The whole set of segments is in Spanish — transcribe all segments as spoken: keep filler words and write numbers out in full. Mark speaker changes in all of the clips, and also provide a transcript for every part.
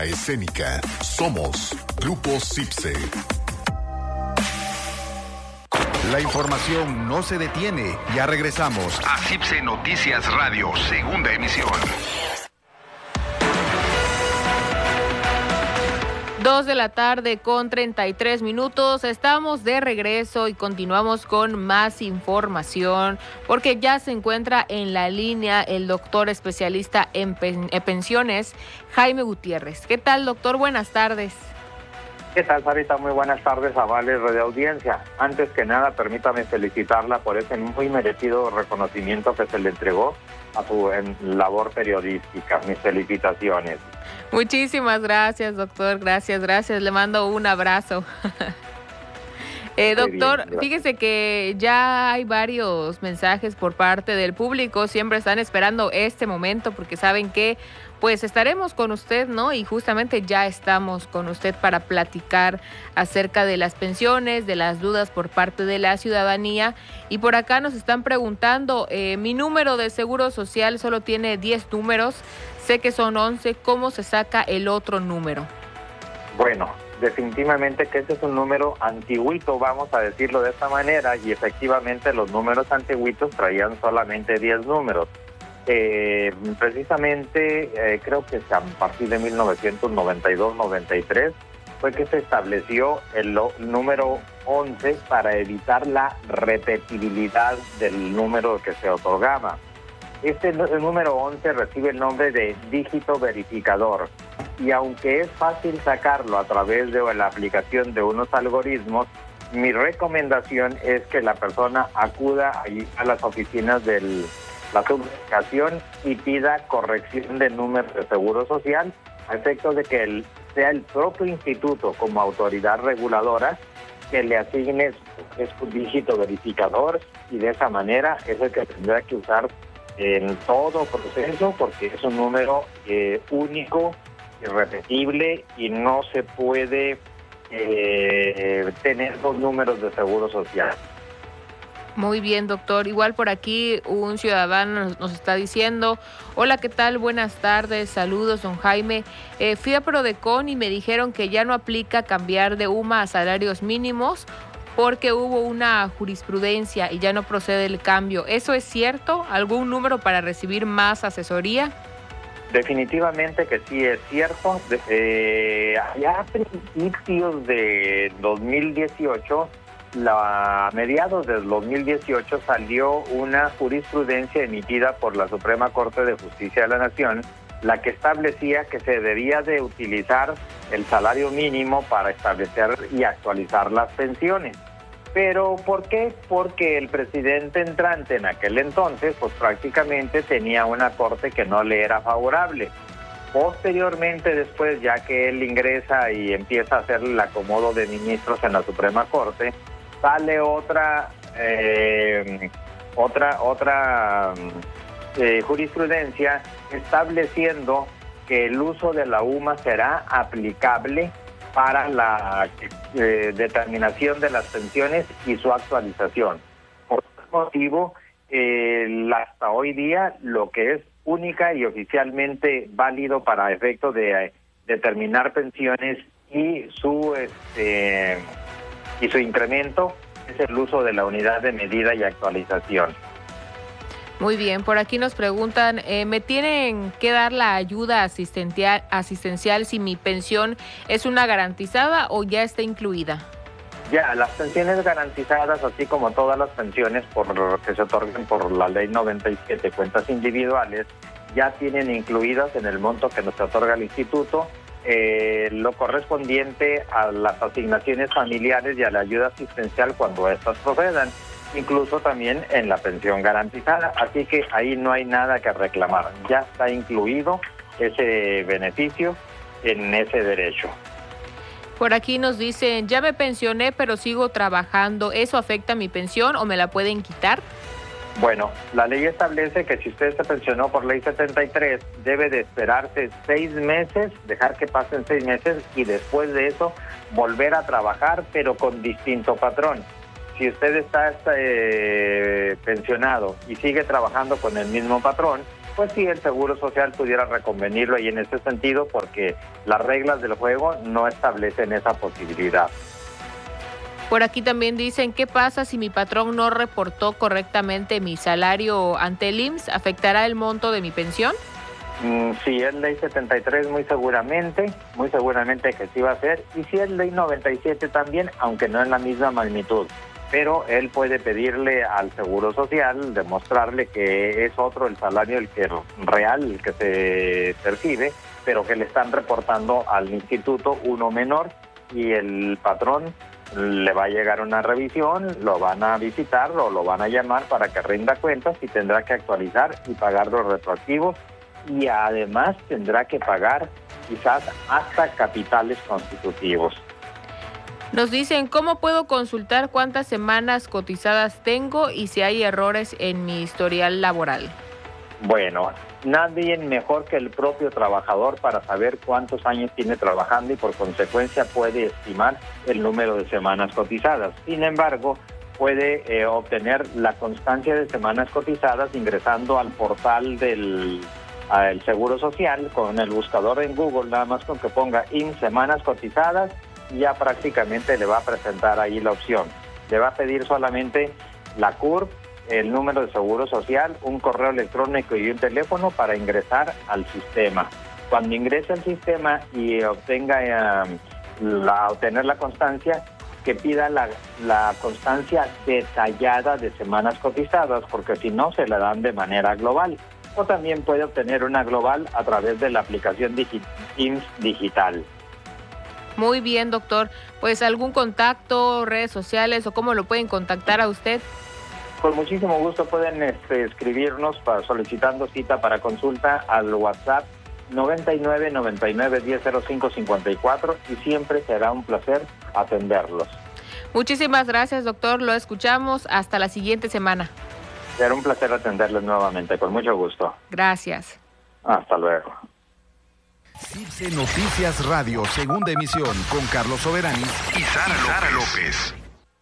Speaker 1: Escénica. Somos Grupo Cipse. La información no se detiene. Ya regresamos a Cipse Noticias Radio, segunda emisión.
Speaker 2: Dos de la tarde con treinta y tres minutos. Estamos de regreso y continuamos con más información porque ya se encuentra en la línea el doctor especialista en, pen- en pensiones, Jaime Gutiérrez. ¿Qué tal, doctor? Buenas tardes.
Speaker 3: ¿Qué tal, Sarita? Muy buenas tardes a Vale Radio Audiencia. Antes que nada, permítame felicitarla por ese muy merecido reconocimiento que se le entregó a su en, labor periodística. Mis felicitaciones.
Speaker 2: Muchísimas gracias, doctor. Gracias, gracias. Le mando un abrazo. eh, doctor, bien, fíjese que ya hay varios mensajes por parte del público. Siempre están esperando este momento porque saben que pues estaremos con usted, ¿no? Y justamente ya estamos con usted para platicar acerca de las pensiones, de las dudas por parte de la ciudadanía. Y por acá nos están preguntando, eh, mi número de seguro social solo tiene diez números, sé que son once, ¿cómo se saca el otro número?
Speaker 3: Bueno, definitivamente que ese es un número antiguito, vamos a decirlo de esta manera, y efectivamente los números antiguitos traían solamente diez números. Eh, precisamente eh, creo que a partir de mil novecientos noventa y dos noventa y tres fue que se estableció el lo, número once para evitar la repetibilidad del número que se otorgaba. Este el número once recibe el nombre de dígito verificador y aunque es fácil sacarlo a través de la aplicación de unos algoritmos, mi recomendación es que la persona acuda allí a las oficinas del la subdelegación y pida corrección de número de seguro social a efecto de que el, sea el propio instituto como autoridad reguladora que le asigne su dígito verificador y de esa manera es el que tendrá que usar en todo proceso porque es un número eh, único, irrepetible y no se puede eh, tener dos números de seguro social.
Speaker 2: Muy bien, doctor. Igual por aquí un ciudadano nos, nos está diciendo, hola, ¿qué tal? Buenas tardes, saludos, don Jaime. Eh, fui a Prodecon y me dijeron que ya no aplica cambiar de U M A a salarios mínimos porque hubo una jurisprudencia y ya no procede el cambio. ¿Eso es cierto? ¿Algún número para recibir más asesoría?
Speaker 3: Definitivamente que sí es cierto. Eh, ya a principios de dos mil dieciocho, la, a mediados del dos mil dieciocho salió una jurisprudencia emitida por la Suprema Corte de Justicia de la Nación, la que establecía que se debía de utilizar el salario mínimo para establecer y actualizar las pensiones. ¿Pero por qué? Porque el presidente entrante en aquel entonces, pues prácticamente tenía una corte que no le era favorable. Posteriormente, después, ya que él ingresa y empieza a hacer el acomodo de ministros en la Suprema Corte, sale otra eh, otra otra eh, jurisprudencia estableciendo que el uso de la U M A será aplicable para la eh, determinación de las pensiones y su actualización. Por ese motivo, eh, hasta hoy día, lo que es única y oficialmente válido para efecto de eh, determinar pensiones y su este y su incremento es el uso de la unidad de medida y actualización.
Speaker 2: Muy bien, por aquí nos preguntan, eh, ¿me tienen que dar la ayuda asistencial, asistencial si mi pensión es una garantizada o ya está incluida?
Speaker 3: Ya, las pensiones garantizadas, así como todas las pensiones por que se otorgan por la ley noventa y siete, cuentas individuales, ya tienen incluidas en el monto que nos otorga el instituto eh, lo correspondiente a las asignaciones familiares y a la ayuda asistencial cuando éstas procedan, incluso también en la pensión garantizada, así que ahí no hay nada que reclamar, ya está incluido ese beneficio en ese derecho.
Speaker 2: Por aquí nos dicen, ya me pensioné pero sigo trabajando, ¿eso afecta mi pensión o me la pueden quitar?
Speaker 3: Bueno, la ley establece que si usted se pensionó por ley setenta y tres, debe de esperarse seis meses, dejar que pasen seis meses y después de eso volver a trabajar, pero con distinto patrón. Si usted está eh, pensionado y sigue trabajando con el mismo patrón, pues sí, el Seguro Social pudiera reconvenirlo y en ese sentido, porque las reglas del juego no establecen esa posibilidad.
Speaker 2: Por aquí también dicen, ¿qué pasa si mi patrón no reportó correctamente mi salario ante el I M S S? ¿Afectará el monto de mi pensión?
Speaker 3: Mm, si es ley setenta y tres, muy seguramente, muy seguramente que sí va a ser. Y si es ley noventa y siete también, aunque no en la misma magnitud. Pero él puede pedirle al Seguro Social, demostrarle que es otro el salario el que real, el que se percibe, pero que le están reportando al instituto uno menor, y el patrón le va a llegar una revisión, lo van a visitar o lo van a llamar para que rinda cuentas y tendrá que actualizar y pagar los retroactivos, y además tendrá que pagar quizás hasta capitales constitutivos.
Speaker 2: Nos dicen, ¿cómo puedo consultar cuántas semanas cotizadas tengo y si hay errores en mi historial laboral?
Speaker 3: Bueno, nadie mejor que el propio trabajador para saber cuántos años tiene trabajando y por consecuencia puede estimar el número de semanas cotizadas. Sin embargo, puede eh, obtener la constancia de semanas cotizadas ingresando al portal del a el Seguro Social con el buscador en Google, nada más con que ponga I M S S semanas cotizadas, y ya prácticamente le va a presentar ahí la opción. Le va a pedir solamente la C U R P, el número de Seguro Social, un correo electrónico y un teléfono para ingresar al sistema. Cuando ingrese al sistema y obtenga eh, la, obtener la constancia, que pida la, la constancia detallada de semanas cotizadas, porque si no se la dan de manera global. O también puede obtener una global a través de la aplicación digi- I M S S Digital.
Speaker 2: Muy bien, doctor. Pues algún contacto, redes sociales o cómo lo pueden contactar a usted.
Speaker 3: Con muchísimo gusto pueden este, escribirnos para, solicitando cita para consulta al WhatsApp noventa y nueve, noventa y nueve, diez, cero cinco, cincuenta y cuatro, y siempre será un placer atenderlos.
Speaker 2: Muchísimas gracias, doctor. Lo escuchamos. Hasta la siguiente semana.
Speaker 3: Será un placer atenderles nuevamente, con mucho gusto.
Speaker 2: Gracias.
Speaker 3: Hasta luego.
Speaker 1: CIPSE Noticias Radio, segunda emisión, con Carlos Soberanis y Sara López. Sara López.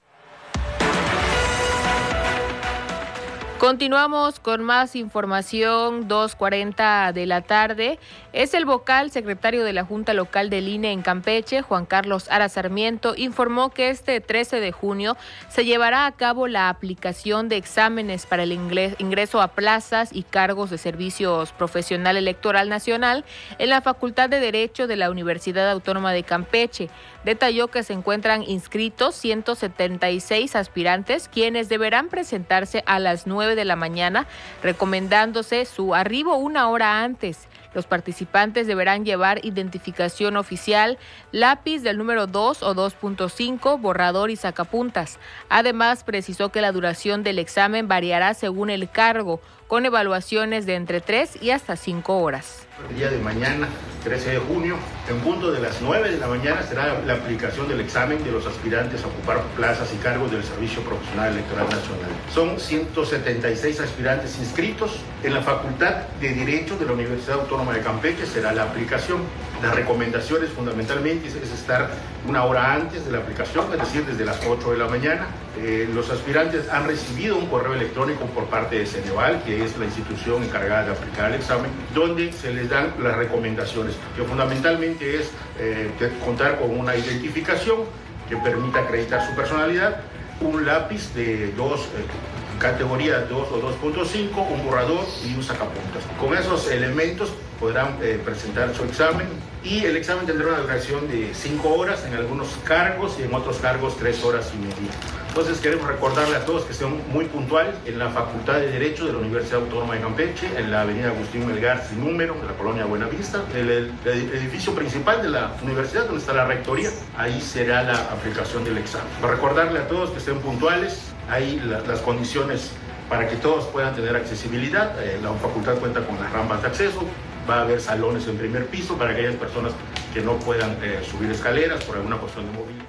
Speaker 2: Continuamos con más información, dos cuarenta de la tarde. Es el vocal secretario de la Junta Local del I N E en Campeche, Juan Carlos Ara Sarmiento, informó que este trece de junio se llevará a cabo la aplicación de exámenes para el ingreso a plazas y cargos de servicios profesional electoral nacional en la Facultad de Derecho de la Universidad Autónoma de Campeche. Detalló que se encuentran inscritos ciento setenta y seis aspirantes, quienes deberán presentarse a las nueve de la mañana, recomendándose su arribo una hora antes. Los participantes deberán llevar identificación oficial, lápiz del número dos o dos punto cinco, borrador y sacapuntas. Además, precisó que la duración del examen variará según el cargo, con evaluaciones de entre tres y hasta cinco horas.
Speaker 4: El día de mañana, trece de junio, en punto de las nueve de la mañana será la aplicación del examen de los aspirantes a ocupar plazas y cargos del Servicio Profesional Electoral Nacional. Son ciento setenta y seis aspirantes inscritos. En la Facultad de Derecho de la Universidad Autónoma de Campeche será la aplicación. Las recomendaciones fundamentalmente es estar una hora antes de la aplicación, es decir, desde las ocho de la mañana. Eh, los aspirantes han recibido un correo electrónico por parte de Ceneval, que es la institución encargada de aplicar el examen, donde se les dan las recomendaciones, que fundamentalmente es eh, contar con una identificación que permita acreditar su personalidad, un lápiz de dos, eh, categoría dos o dos punto cinco, un borrador y un sacapuntas. Con esos elementos podrán eh, presentar su examen, y el examen tendrá una duración de cinco horas en algunos cargos y en otros cargos tres horas y media. Entonces queremos recordarle a todos que sean muy puntuales en la Facultad de Derecho de la Universidad Autónoma de Campeche, en la avenida Agustín Melgar sin número, de la colonia Buenavista, el, el, el edificio principal de la universidad donde está la rectoría. Ahí será la aplicación del examen. Para recordarle a todos que estén puntuales, ahí la, las condiciones para que todos puedan tener accesibilidad. Eh, la facultad cuenta con las rampas de acceso, va a haber salones en primer piso para aquellas personas que no puedan eh, subir escaleras por alguna cuestión de movilidad.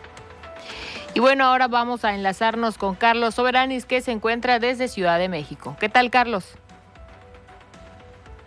Speaker 2: Y bueno, ahora vamos a enlazarnos con Carlos Soberanis, que se encuentra desde Ciudad de México. ¿Qué tal, Carlos?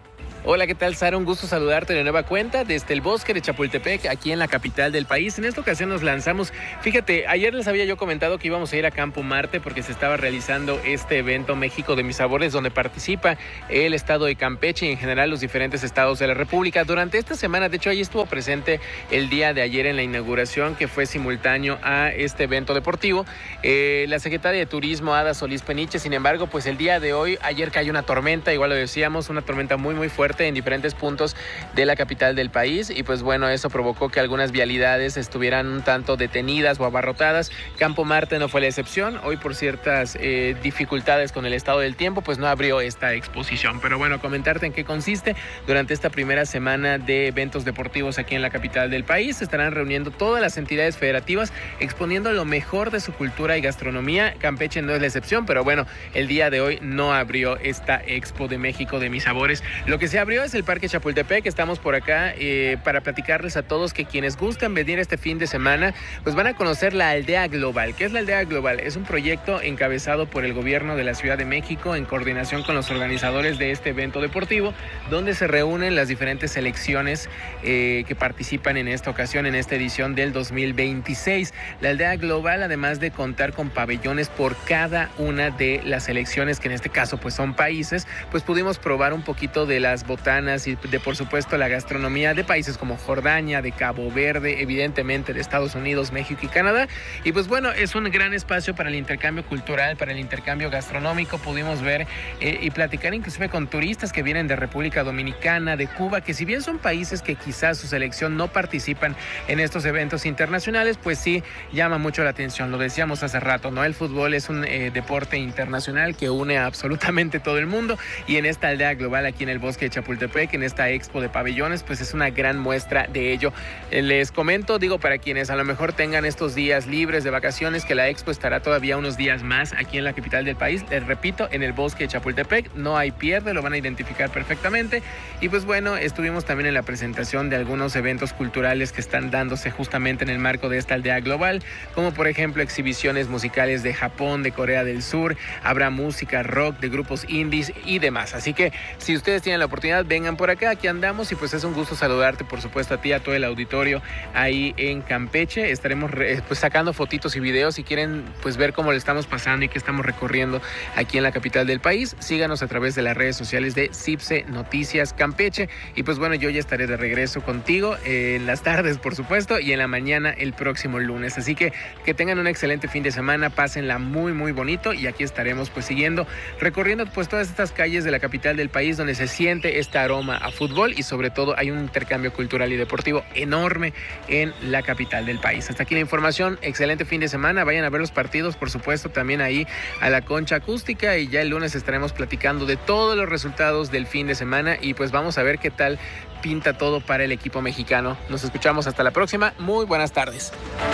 Speaker 5: Hola, ¿qué tal, Sara? Un gusto saludarte de nueva cuenta desde el bosque de Chapultepec, aquí en la capital del país. En esta ocasión nos lanzamos, fíjate, ayer les había yo comentado que íbamos a ir a Campo Marte porque se estaba realizando este evento México de Mis Sabores, donde participa el estado de Campeche y en general los diferentes estados de la República. Durante esta semana, de hecho, ahí estuvo presente el día de ayer en la inauguración, que fue simultáneo a este evento deportivo, eh, la secretaria de Turismo, Ada Solís Peniche. Sin embargo, pues el día de hoy, ayer cayó una tormenta, igual lo decíamos, una tormenta muy, muy fuerte en diferentes puntos de la capital del país y pues bueno, eso provocó que algunas vialidades estuvieran un tanto detenidas o abarrotadas. Campo Marte no fue la excepción. Hoy por ciertas eh, dificultades con el estado del tiempo pues no abrió esta exposición, pero bueno, comentarte en qué consiste. Durante esta primera semana de eventos deportivos aquí en la capital del país se estarán reuniendo todas las entidades federativas exponiendo lo mejor de su cultura y gastronomía. Campeche no es la excepción, pero bueno, el día de hoy no abrió esta Expo de México de Mis Sabores. Lo que se abrió es el Parque Chapultepec. Estamos por acá eh, para platicarles a todos que quienes gustan venir este fin de semana, pues van a conocer la Aldea Global. ¿Qué es la Aldea Global? Es un proyecto encabezado por el gobierno de la Ciudad de México en coordinación con los organizadores de este evento deportivo, donde se reúnen las diferentes selecciones eh, que participan en esta ocasión, en esta edición del dos mil veintiséis. La Aldea Global, además de contar con pabellones por cada una de las selecciones, que en este caso pues son países, pues pudimos probar un poquito de las botanas y de por supuesto la gastronomía de países como Jordania, de Cabo Verde, evidentemente de Estados Unidos, México y Canadá. Y pues bueno, es un gran espacio para el intercambio cultural, para el intercambio gastronómico. Pudimos ver eh, y platicar inclusive con turistas que vienen de República Dominicana, de Cuba, que si bien son países que quizás su selección no participan en estos eventos internacionales, pues sí llama mucho la atención. Lo decíamos hace rato, ¿no? El fútbol es un eh, deporte internacional que une a absolutamente todo el mundo y en esta Aldea Global aquí en el bosque de Chapultepec, en esta expo de pabellones, pues es una gran muestra de ello. Les comento, digo, para quienes a lo mejor tengan estos días libres de vacaciones, que la expo estará todavía unos días más aquí en la capital del país. Les repito, en el bosque de Chapultepec, no hay pierde, lo van a identificar perfectamente. Y pues bueno, estuvimos también en la presentación de algunos eventos culturales que están dándose justamente en el marco de esta Aldea Global, como por ejemplo exhibiciones musicales de Japón, de Corea del Sur, habrá música rock de grupos indies y demás. Así que si ustedes tienen la oportunidad, vengan por acá, aquí andamos y pues es un gusto saludarte, por supuesto a ti, a todo el auditorio ahí en Campeche. Estaremos pues sacando fotitos y videos. Si quieren pues ver cómo le estamos pasando y qué estamos recorriendo aquí en la capital del país, síganos a través de las redes sociales de Cipse Noticias Campeche. Y pues bueno, yo ya estaré de regreso contigo en las tardes, por supuesto, y en la mañana el próximo lunes. Así que que tengan un excelente fin de semana, pásenla muy muy bonito y aquí estaremos pues siguiendo, recorriendo pues todas estas calles de la capital del país donde se siente este aroma a fútbol y sobre todo hay un intercambio cultural y deportivo enorme en la capital del país. Hasta aquí la información, excelente fin de semana, vayan a ver los partidos, por supuesto, también ahí a la Concha Acústica y ya el lunes estaremos platicando de todos los resultados del fin de semana y pues vamos a ver qué tal pinta todo para el equipo mexicano. Nos escuchamos hasta la próxima, muy buenas tardes.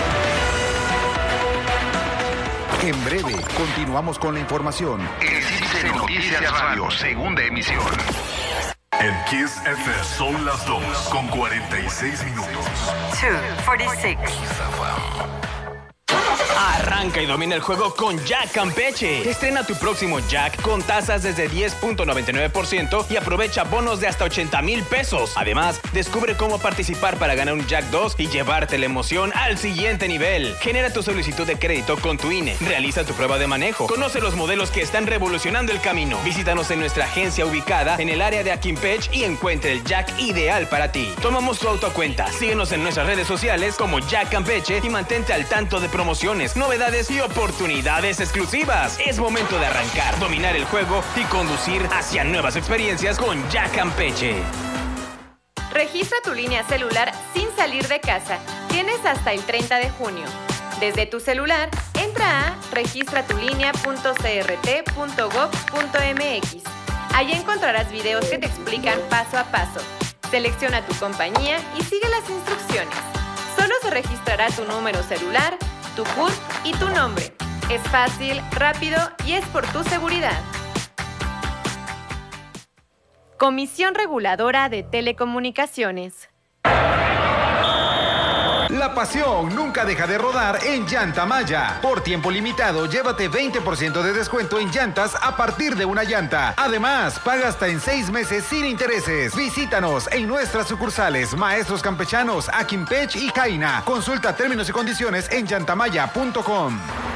Speaker 1: En breve, continuamos con la información. En Cipse Noticias Radio, segunda emisión.
Speaker 6: En Kiss F M son las dos con cuarenta y seis minutos.
Speaker 7: dos cuarenta y seis.
Speaker 8: Arranca y domina el juego con Jack Campeche. Estrena tu próximo Jack con tasas desde diez punto noventa y nueve por ciento y aprovecha bonos de hasta ochenta mil pesos. Además, descubre cómo participar para ganar un Jack dos y llevarte la emoción al siguiente nivel. Genera tu solicitud de crédito con tu I N E. Realiza tu prueba de manejo. Conoce los modelos que están revolucionando el camino. Visítanos en nuestra agencia ubicada en el área de Aquimpech y encuentre el Jack ideal para ti. Tomamos tu auto a cuenta. Síguenos en nuestras redes sociales como Jack Campeche y mantente al tanto de promociones, novedades y oportunidades exclusivas. Es momento de arrancar, dominar el juego y conducir hacia nuevas experiencias con Jack Campeche.
Speaker 9: Registra tu línea celular sin salir de casa. Tienes hasta el treinta de junio. Desde tu celular, entra a registra tu línea punto c r t punto gov punto m x. Allí encontrarás videos que te explican paso a paso. Selecciona tu compañía y sigue las instrucciones. Solo se registrará tu número celular, tu C U R y tu nombre. Es fácil, rápido y es por tu seguridad. Comisión Reguladora de Telecomunicaciones.
Speaker 1: La pasión nunca deja de rodar en Llanta Maya. Por tiempo limitado, llévate veinte por ciento de descuento en llantas a partir de una llanta. Además, paga hasta en seis meses sin intereses. Visítanos en nuestras sucursales Maestros Campechanos, Aquimpech y Jaina. Consulta términos y condiciones en llantamaya punto com.